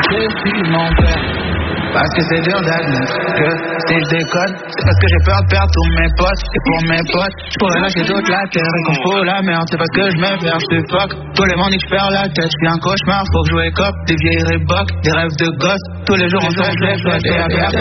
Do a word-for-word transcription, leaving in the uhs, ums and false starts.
je suis mon père. Parce que c'est dur d'admettre que si je déconne, c'est parce que j'ai peur de perdre tous mes potes. Et pour mes potes, je pourrais lâcher toute la terre et qu'on fout la merde. C'est parce que je m'éverge, je fuck. Tous les mondes, je perds la tête, je suis un cauchemar. Faut que je wake up, des vieilles Reebok, des rêves de gosse. Tous les jours on se fait, je vais